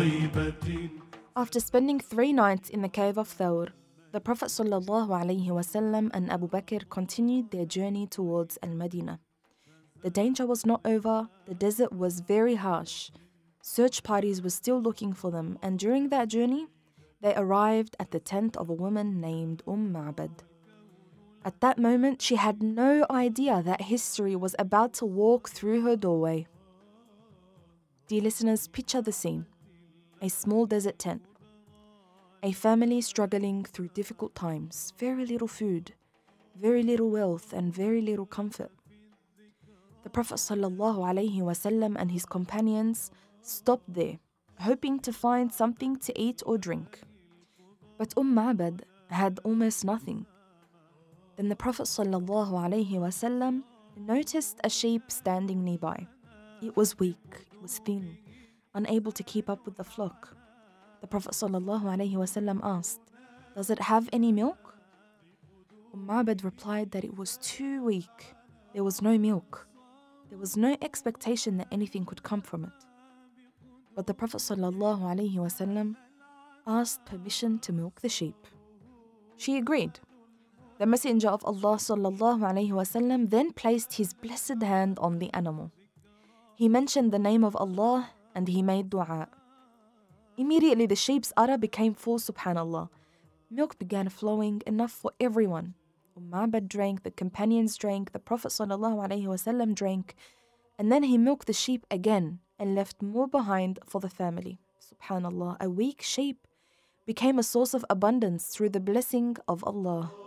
After spending 3 nights in the cave of Thawr, the Prophet ﷺ and Abu Bakr continued their journey towards Al-Madinah. The danger was not over, the desert was very harsh. Search parties were still looking for them, and during that journey, they arrived at the tent of a woman named Ma'bad. At that moment, she had no idea that history was about to walk through her doorway. Dear listeners, picture the scene. A small desert tent. A family struggling through difficult times, very little food, very little wealth, and very little comfort. The Prophet ﷺ and his companions stopped there, hoping to find something to eat or drink. But Ma'bad had almost nothing. Then the Prophet ﷺ noticed a sheep standing nearby. It was weak, it was thin, unable to keep up with the flock. The Prophet ﷺ asked, "Does it have any milk?" Ma'bad replied that it was too weak. There was no milk. There was no expectation that anything could come from it. But the Prophet ﷺ asked permission to milk the sheep. She agreed. The Messenger of Allah ﷺ then placed his blessed hand on the animal. He mentioned the name of Allah and he made dua. Immediately the sheep's udder became full, subhanallah. Milk began flowing, enough for everyone. Ma'bad drank, the companions drank, the Prophet ﷺ drank, and then he milked the sheep again and left more behind for the family. Subhanallah, a weak sheep became a source of abundance through the blessing of Allah.